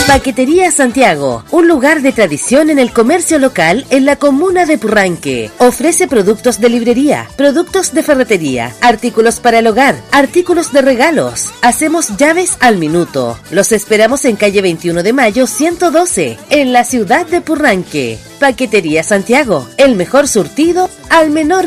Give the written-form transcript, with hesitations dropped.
Paquetería Santiago, un lugar de tradición en el comercio local en la comuna de Purranque. Ofrece productos de librería, productos de ferretería, artículos para el hogar, artículos de regalos. Hacemos llaves al minuto. Los esperamos en calle 21 de Mayo 112, en la ciudad de Purranque. Paquetería Santiago, el mejor surtido al menor